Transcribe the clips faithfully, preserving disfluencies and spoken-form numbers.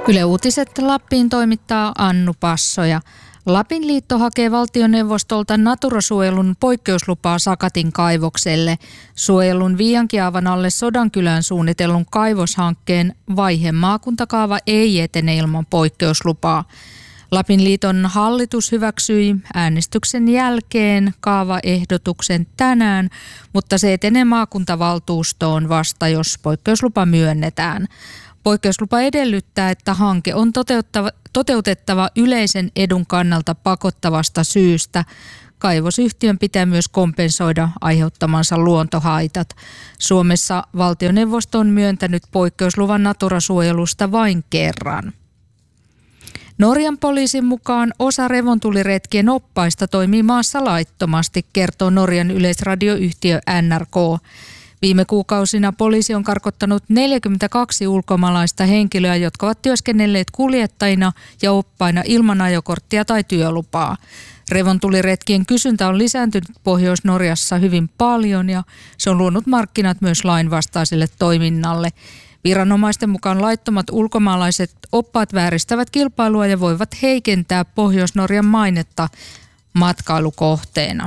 Yle Uutiset Lappiin toimittaa Annu Passoja. Lapin liitto hakee valtioneuvostolta Natura-suojelun poikkeuslupaa Sakatin kaivokselle. Suojelun Viiankiaavan alle Sodankylään suunnitellun kaivoshankkeen vaihe maakuntakaava ei etene ilman poikkeuslupaa. Lapin liiton hallitus hyväksyi äänestyksen jälkeen kaavaehdotuksen tänään, mutta se etenee maakuntavaltuustoon vasta, jos poikkeuslupa myönnetään. Poikkeuslupa edellyttää, että hanke on toteutettava yleisen edun kannalta pakottavasta syystä. Kaivosyhtiön pitää myös kompensoida aiheuttamansa luontohaitat. Suomessa valtioneuvosto on myöntänyt poikkeusluvan Natura-suojelusta vain kerran. Norjan poliisin mukaan osa revontuliretkien oppaista toimii maassa laittomasti, kertoo Norjan yleisradioyhtiö N R K. Viime kuukausina poliisi on karkottanut neljäkymmentäkaksi ulkomaalaista henkilöä, jotka ovat työskennelleet kuljettajina ja oppaina ilman ajokorttia tai työlupaa. Revontuliretkien kysyntä on lisääntynyt Pohjois-Norjassa hyvin paljon ja se on luonut markkinat myös lainvastaiselle toiminnalle. Viranomaisten mukaan laittomat ulkomaalaiset oppaat vääristävät kilpailua ja voivat heikentää Pohjois-Norjan mainetta matkailukohteena.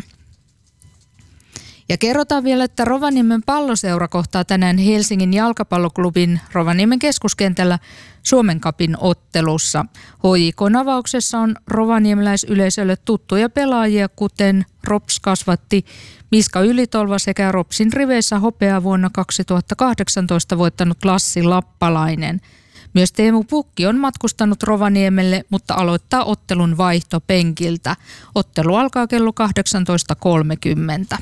Ja kerrotaan vielä, että Rovaniemen palloseura kohtaa tänään Helsingin jalkapalloklubin Rovaniemen keskuskentällä Suomen Cupin ottelussa. H J K:n avauksessa on rovaniemeläisyleisölle tuttuja pelaajia, kuten Rops kasvatti Miska Ylitolva sekä Ropsin riveissä hopeaa vuonna kaksituhattakahdeksantoista voittanut Lassi Lappalainen. Myös Teemu Pukki on matkustanut Rovaniemelle, mutta aloittaa ottelun vaihtopenkiltä. Ottelu alkaa kello kahdeksantoista kolmekymmentä.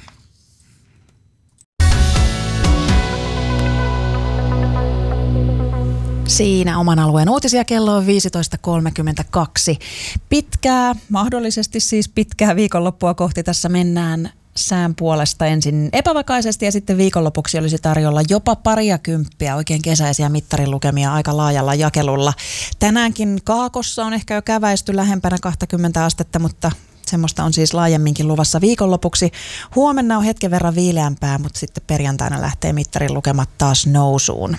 Siinä oman alueen uutisia kello on viisitoista kolmekymmentäkaksi. Pitkää, mahdollisesti siis pitkää viikonloppua kohti tässä mennään sään puolesta ensin epävakaisesti ja sitten viikonlopuksi olisi tarjolla jopa paria kymppiä, oikein kesäisiä mittarin lukemia aika laajalla jakelulla. Tänäänkin Kaakossa on ehkä jo käväisty lähempänä kaksikymmentä astetta, mutta semmoista on siis laajemminkin luvassa viikonlopuksi. Huomenna on hetken verran viileämpää, mutta sitten perjantaina lähtee mittarin lukemat taas nousuun.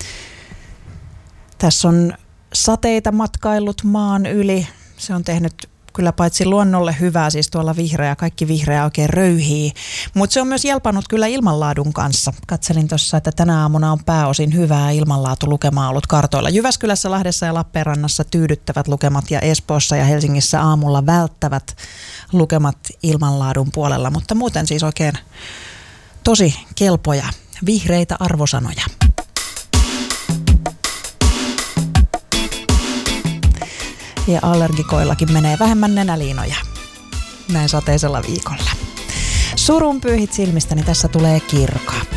Tässä on sateita matkaillut maan yli. Se on tehnyt kyllä paitsi luonnolle hyvää, siis tuolla vihreä, kaikki vihreä oikein röyhii. Mutta se on myös jelpannut kyllä ilmanlaadun kanssa. Katselin tuossa, että tänä aamuna on pääosin hyvää ilmanlaatulukemaa ollut kartoilla. Jyväskylässä, Lahdessa ja Lappeenrannassa tyydyttävät lukemat ja Espoossa ja Helsingissä aamulla välttävät lukemat ilmanlaadun puolella. Mutta muuten siis oikein tosi kelpoja, vihreitä arvosanoja. Ja allergikoillakin menee vähemmän nenäliinoja näin sateisella viikolla. Surun pyyhit silmistäni, tässä tulee Kirka.